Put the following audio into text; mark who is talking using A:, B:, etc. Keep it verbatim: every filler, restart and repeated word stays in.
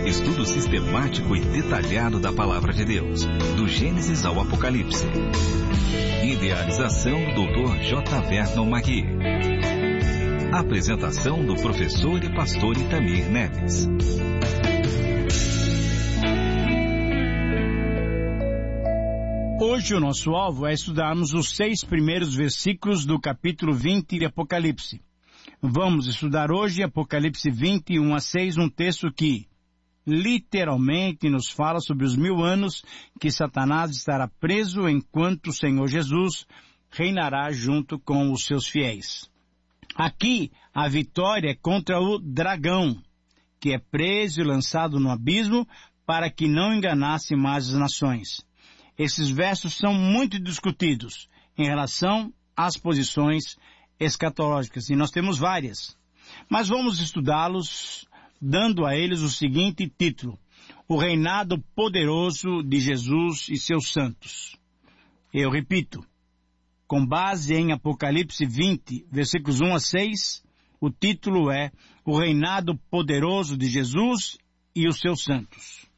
A: Estudo sistemático e detalhado da Palavra de Deus, do Gênesis ao Apocalipse. Idealização do doutor J. Vernon Magui. Apresentação do professor e pastor Itamir Neves.
B: Hoje o nosso alvo é estudarmos os seis primeiros versículos do capítulo vinte de Apocalipse. Vamos estudar hoje Apocalipse vinte, um a seis, um texto que literalmente nos fala sobre os mil anos que Satanás estará preso enquanto o Senhor Jesus reinará junto com os seus fiéis. Aqui a vitória é contra o dragão, que é preso e lançado no abismo para que não enganasse mais as nações. Esses versos são muito discutidos em relação às posições escatológicas, e nós temos várias. Mas vamos estudá-los dando a eles o seguinte título: O reinado poderoso de Jesus e seus santos. Eu repito, com base em Apocalipse vinte, versículos um a seis, o título é O reinado poderoso de Jesus e os seus santos.